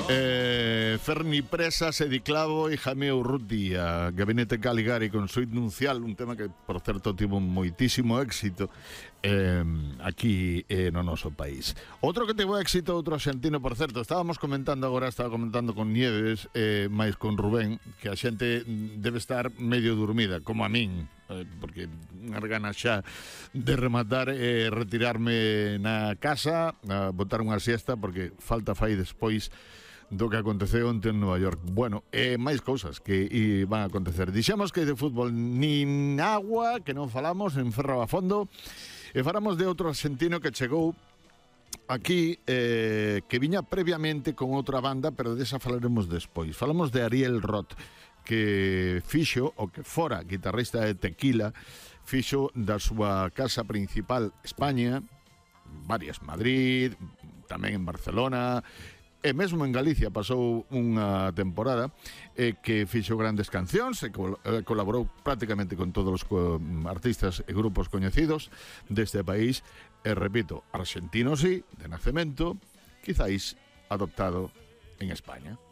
Ferni Presas, Edi Clavo e Jaime Urrutia, Gabinete Caligari con Suite Nuncial, un tema que, por certo, tivo moitísimo éxito aquí no noso país. Outro que tivo éxito, outro argentino, por certo, estaba comentando con Nieves, máis con Rubén, que a xente debe estar medio dormida, como a min, porque unhas ganas xa de rematar e retirarme na casa, a botar unha siesta, porque falta fai despois do que aconteceu onte en Nova York. Bueno, máis cousas que van a acontecer. Dixemos que de fútbol nin agua, que non falamos en Ferro a Fondo, e falamos de outro argentino que chegou aquí, que viña previamente con outra banda, pero desa falaremos despois. Falamos de Ariel Roth, que fixo, o que fora guitarrista de Tequila, fixo da súa casa principal España, varias, Madrid, tamén en Barcelona, e mesmo en Galicia pasou unha temporada que fixo grandes cancións e colaborou prácticamente con todos os artistas e grupos coñecidos deste país, e repito, argentino sí, de nacemento, quizáis adoptado en España.